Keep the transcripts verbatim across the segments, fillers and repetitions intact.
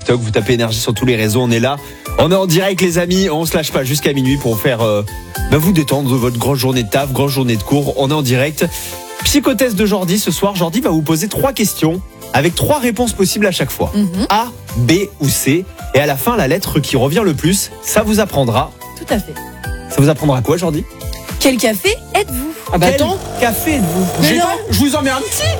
TikTok. Vous tapez énergie sur tous les réseaux, on est là. On est en direct les amis, on se lâche pas jusqu'à minuit pour faire euh, bah, vous détendre de votre grosse journée de taf, grosse journée de cours. On est en direct. Psychotest de Jordi ce soir. Jordi va vous poser trois questions avec trois réponses possibles à chaque fois. Mm-hmm. A, B ou C. Et à la fin, la lettre qui revient le plus, ça vous apprendra. Tout à fait. Ça vous apprendra quoi, Jordi? Quel café êtes-vous? Ah bah Quel attends, café êtes-vous? Mais j'ai non. pas, je vous en mets un petit.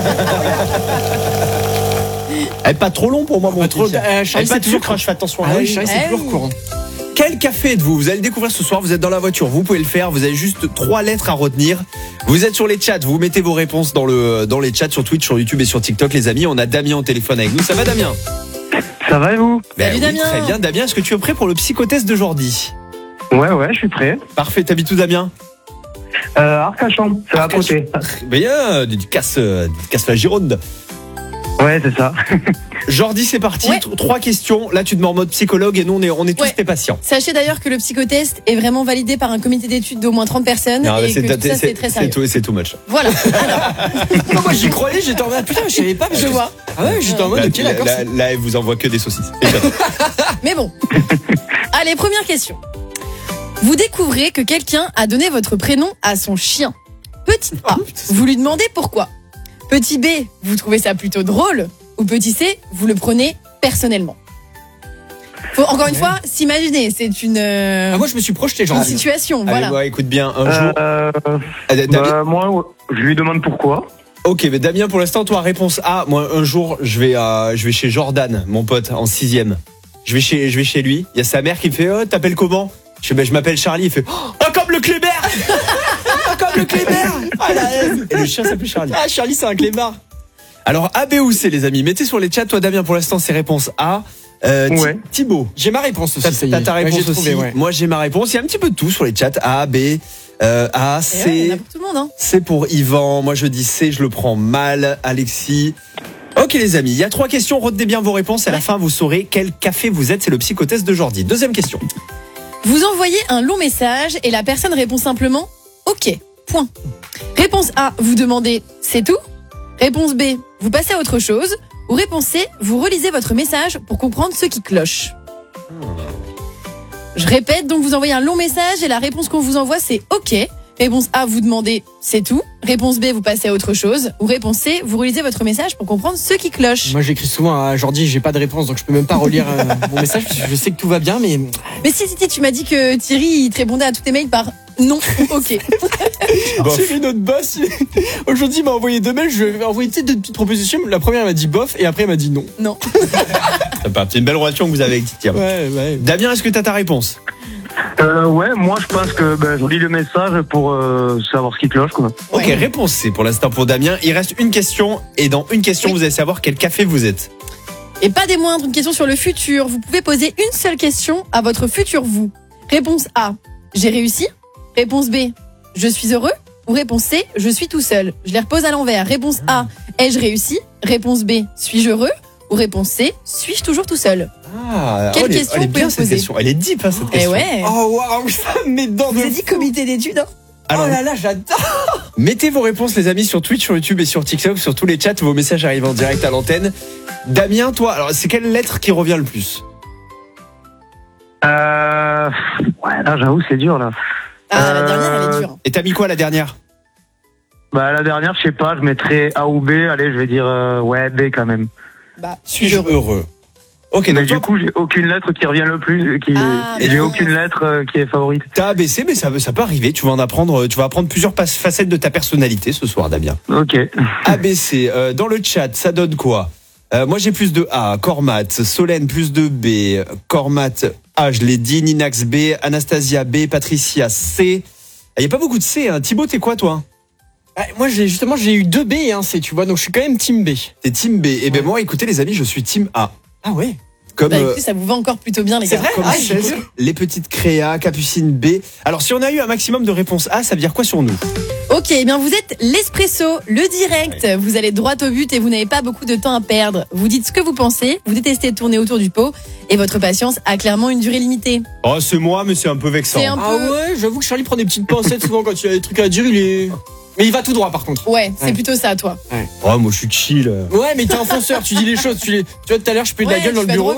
Elle est pas trop long pour moi, mon Pas trop. petit. Euh, Elle Charlie, est pas c'est toujours toujours quand je fais attention à Ah elle. oui, Charlie, c'est Eh toujours oui. courant. Quel café êtes-vous? Vous allez le découvrir ce soir, vous êtes dans la voiture, vous pouvez le faire, vous avez juste trois lettres à retenir. Vous êtes sur les chats, vous mettez vos réponses dans, le, dans les chats sur Twitch, sur YouTube et sur TikTok les amis. On a Damien au téléphone avec nous, ça va Damien? Ça va et vous? Salut, oui, Damien. Très bien Damien, est-ce que tu es prêt pour le psychotest de Jordi? Ouais, ouais, je suis prêt. Parfait, t'habites où Damien? Euh, Arcachon, c'est à côté. Bien, du casse, du casse la Gironde. Ouais, c'est ça. Jordi c'est parti, Ouais. T- trois questions, là tu te mets en mode psychologue et nous on est, on est tous Ouais. tes patients. Sachez d'ailleurs que le psychotest est vraiment validé par un comité d'études d'au moins trente personnes Non, et c'est, que tout ça c'est- c'est très c'est sérieux. tout, c'est too much. Voilà. Non, moi j'y croyais, j'étais en mode putain, je savais pas. parce Je que- vois. Ah ouais, j'étais en mode Là, ok, d'accord. là, c'est- là, elle vous envoie que des saucisses. Et j'attends. Mais bon. Allez, première question. Vous découvrez que quelqu'un a donné votre prénom à son chien. Petit A, vous lui demandez pourquoi. Petit B, vous trouvez ça plutôt drôle. Ou petit C, vous le prenez personnellement. Faut encore une fois s'imaginer, c'est une, euh, Ah, moi je me suis projeté, genre. une situation. Allez, Voilà. ouais, écoute bien, un jour. Euh, Ah, Damien- bah, moi, je lui demande pourquoi. Ok, mais Damien, pour l'instant, toi, réponse A. Moi, un jour, je vais, euh, je vais chez Jordan, mon pote, en sixième. Je vais chez, je vais chez lui. Il y a sa mère qui me fait, oh, t'appelles comment? Je fais, ben, je m'appelle Charlie. Il fait, oh, comme le Clébert! Ah, comme le clébert. Ah la haine. Et le chien s'appelle Charlie. Ah, Charlie, c'est un clébard. Alors, A, B ou C, les amis. Mettez sur les chats. Toi, Damien, pour l'instant, c'est réponse A. Euh, Thi- Ouais. Thibaut. J'ai ma réponse aussi. T'as, ça y est. t'as ta Ouais, réponse j'ai trouvé, aussi. ouais. Moi, j'ai ma réponse. Il y a un petit peu de tout sur les chats. A, B, euh, A, Et ouais, C. il y en a pour tout le monde, hein. C'est pour Yvan. Moi, je dis C, je le prends mal. Alexis. Ok, les amis, il y a trois questions. Retenez bien vos réponses. À la fin, vous saurez quel café vous êtes. C'est le psychotest de Jordi. Deuxième question. Vous envoyez un long message et la personne répond simplement OK. Point. Réponse A, vous demandez c'est tout. Réponse B, vous passez à autre chose. Ou réponse C, vous relisez votre message pour comprendre ce qui cloche. Je répète, donc vous envoyez un long message et la réponse qu'on vous envoie c'est OK. Réponse A, vous demandez c'est tout. Réponse B, vous passez à autre chose. Ou réponse C, vous relisez votre message pour comprendre ce qui cloche. Moi j'écris souvent à Jordi, j'ai pas de réponse donc je peux même pas relire euh, mon message parce que je sais que tout va bien mais Mais si, si, si, tu m'as dit que Thierry, il te répondait à tous tes mails par non ou OK. Bof. Thierry notre boss il- aujourd'hui il m'a envoyé deux mails, je lui ai envoyé tu sais, deux petites propositions, la première elle m'a dit bof et après elle m'a dit non. Non. C'est une belle relation que vous avez avec Titia. Ouais ouais. Damien, est-ce que t'as ta réponse? Euh, ouais, moi, je pense que ben, je lis le message pour euh, savoir ce qui cloche, quoi. Ok, Ouais. réponse C pour l'instant pour Damien. Il reste une question et dans une question, Oui. vous allez savoir quel café vous êtes. Et pas des moindres, une question sur le futur. Vous pouvez poser une seule question à votre futur vous. Réponse A, j'ai réussi. Réponse B, je suis heureux. Ou réponse C, je suis tout seul. Je les repose à l'envers. Réponse A, ai-je réussi? Réponse B, suis-je heureux? Ou réponse C, suis-je toujours tout seul? Ah, Quelle elle est- question elle est vous pouvez bien me cette poser question. Elle est deep hein, cette Eh question. ouais. Oh waouh, ça me met dedans. Vous de avez dit fou. comité d'études, hein? Alors, Oh là là, j'adore. mettez vos réponses les amis sur Twitch, sur YouTube et sur TikTok, sur tous les chats. Vos messages arrivent en direct à l'antenne. Damien, toi, alors c'est quelle lettre qui revient le plus? Euh, ouais, là, j'avoue, c'est dur, là. Ah, la Euh, dernière, elle est dure. Et t'as mis quoi la dernière? Bah, la dernière, je sais pas, je mettrais A ou B. Allez, je vais dire, euh, ouais, B quand même. Bah, Suis-je heureux? Ok, Mais donc du toi, coup, j'ai aucune lettre qui revient le plus, qui, Ah, et mais j'ai non. aucune lettre euh, qui est favorite. t'as A B C, mais ça, ça peut arriver. Tu vas en apprendre, tu vas apprendre plusieurs pas- facettes de ta personnalité ce soir, Damien. Ok. A B C, euh, dans le chat, ça donne quoi? Euh, moi j'ai plus de A, Cormat, Solène plus de B, Cormat A, je l'ai dit, Ninax B, Anastasia B, Patricia C. Il n'y a pas beaucoup de C, hein. Thibaut, t'es quoi toi? Ah, moi j'ai justement j'ai eu deux B et un C, tu vois, donc je suis quand même team B. T'es team B. Et ben Ouais. moi, écoutez les amis, je suis team A. Ah ouais. Comme, Bah, euh, écoutez, ça vous va encore plutôt bien, les C'est gars. vrai comme Ah, Cèse, j'ai- les petites créas, Capucine B. Alors si on a eu un maximum de réponses A, ça veut dire quoi sur nous? Ok, eh bien vous êtes l'espresso, le direct. Vous allez droit au but et vous n'avez pas beaucoup de temps à perdre. Vous dites ce que vous pensez, vous détestez tourner autour du pot et votre patience a clairement une durée limitée. Oh, c'est moi, mais c'est un peu vexant. C'est un Ah peu- ouais, j'avoue que Charlie prend des petites pincettes souvent quand il a des trucs à dire, il est. Mais il va tout droit par contre. Ouais, c'est Ouais. plutôt ça, toi. Oh, moi je suis chill. Ouais, mais t'es un fonceur, tu dis les choses. Tu, les... tu vois, tout à l'heure, je peux de la Ouais, gueule dans tu le vas bureau.